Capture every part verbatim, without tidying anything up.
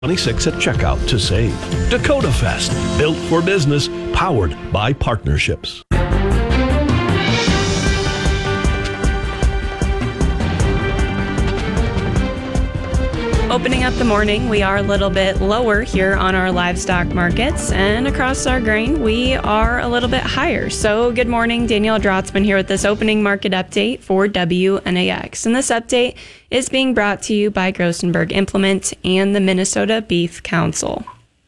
twenty-six at checkout to save. Dakota Fest, built for business, powered by partnerships. Opening up the morning, we are a little bit lower here on our livestock markets, and across our grain, we are a little bit higher. So good morning, Danielle Drotzman here with this opening market update for W N A X. And this update is being brought to you by Grossenberg Implement and the Minnesota Beef Council.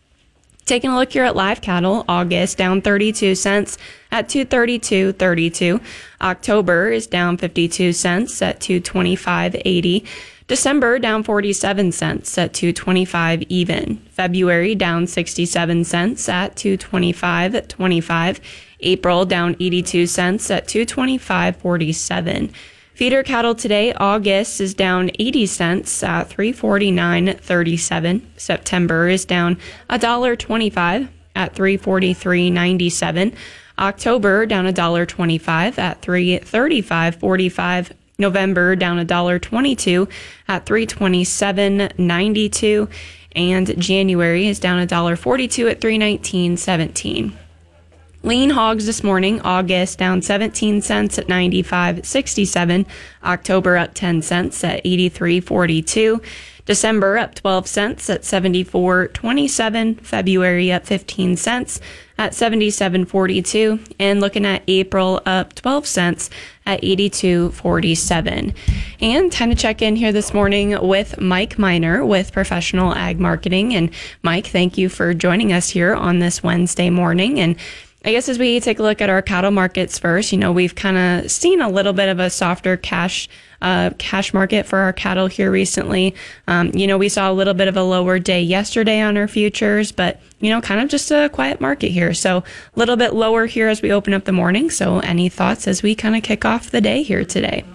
Taking a look here at live cattle, August down thirty-two cents at two thirty-two thirty-two. October is down fifty-two cents at two twenty-five eighty. December down forty-seven cents at two twenty-five even. February down sixty-seven cents at two twenty-five twenty-five. April down eighty-two cents at two twenty-five forty-seven. Feeder cattle today, August is down eighty cents at three forty-nine thirty-seven. September is down one dollar twenty-five at three forty-three ninety-seven. October down one dollar twenty-five at three thirty-five forty-five. November down one dollar twenty-two at three twenty-seven ninety-two, and January is down one dollar forty-two at three nineteen seventeen. Lean hogs this morning, August down seventeen cents at ninety-five sixty-seven, October up ten cents at eighty-three forty-two, December up twelve cents at seventy-four twenty-seven, February up fifteen cents at seventy-seven forty-two, and looking at April up twelve cents at eighty-two forty-seven. And time to check in here this morning with Mike Miner with Professional Ag Marketing. And Mike, thank you for joining us here on this Wednesday morning. And I guess as we take a look at our cattle markets first, you know, we've kind of seen a little bit of a softer cash uh, cash market for our cattle here recently. Um, you know, we saw a little bit of a lower day yesterday on our futures, but, you know, kind of just a quiet market here. So a little bit lower here as we open up the morning. So any thoughts as we kind of kick off the day here today?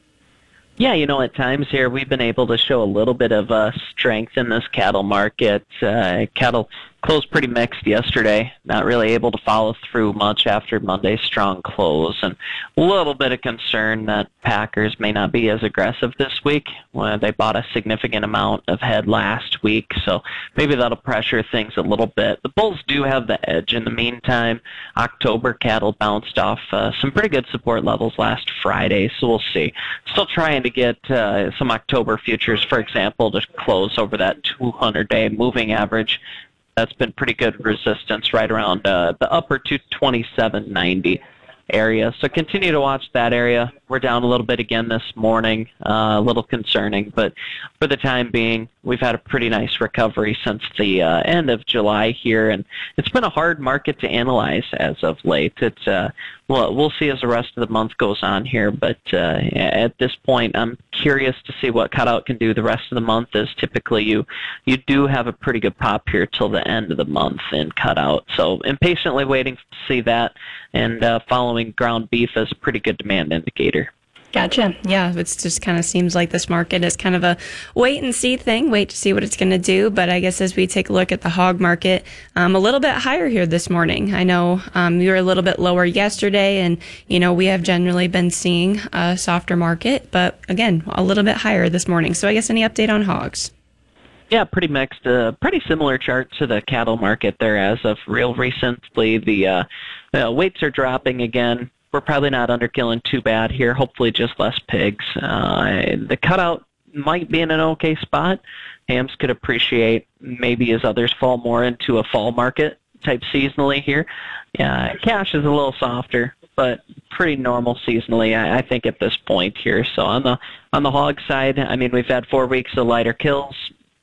Yeah, you know, at times here we've been able to show a little bit of uh, strength in this cattle market. Uh, cattle closed pretty mixed yesterday, not really able to follow through much after Monday's strong close, and a little bit of concern that packers may not be as aggressive this week. Well, they bought a significant amount of head last week, so maybe that'll pressure things a little bit. The bulls do have the edge. In the meantime, October cattle bounced off uh, some pretty good support levels last Friday, so we'll see. Still trying to get uh, some October futures, for example, to close over that two hundred day moving average. That's been pretty good resistance right around uh, the upper two twenty-seven ninety area. So continue to watch that area. We're down a little bit again this morning, uh, a little concerning, but for the time being, we've had a pretty nice recovery since the uh, end of July here, and it's been a hard market to analyze as of late. It's uh, well, we'll see as the rest of the month goes on here, but uh, at this point, I'm curious to see what cutout can do the rest of the month, as typically you you do have a pretty good pop here till the end of the month in cutout. So impatiently waiting to see that, and uh, following ground beef as a pretty good demand indicator. Gotcha. Yeah, it just kind of seems like this market is kind of a wait and see thing, wait to see what it's going to do. But I guess as we take a look at the hog market, um, a little bit higher here this morning. I know um, we were a little bit lower yesterday, and, you know, we have generally been seeing a softer market, but again, a little bit higher this morning. So I guess any update on hogs? Yeah, pretty mixed. Uh, pretty similar chart to the cattle market there as of real recently. The uh, uh, weights are dropping again. We're probably not underkilling too bad here. Hopefully just less pigs. Uh, the cutout might be in an okay spot. Hams could appreciate maybe as others fall more into a fall market type seasonally here. Yeah, cash is a little softer, but pretty normal seasonally, I, I think, at this point here. So on the on the hog side, I mean, we've had four weeks of lighter kills.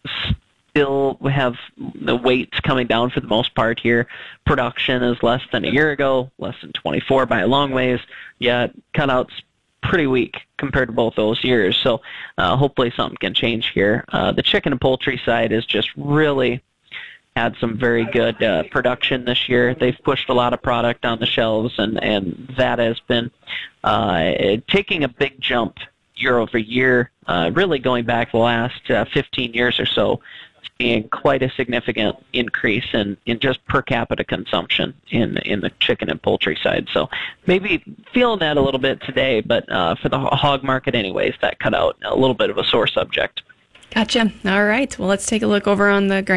Still, we have the weights coming down for the most part here. Production is less than a year ago, less than twenty-four by a long ways, yet cutouts pretty weak compared to both those years. So uh, hopefully something can change here. Uh, the chicken and poultry side is just really had some very good uh, production this year. They've pushed a lot of product on the shelves, and, and that has been uh, taking a big jump year over year, uh, really going back the last uh, fifteen years or so, seeing quite a significant increase in, in just per capita consumption in in the chicken and poultry side. So maybe feeling that a little bit today, but uh, for the hog market anyways, that cut out a little bit of a sore subject. Gotcha. All right. Well, let's take a look over on the grain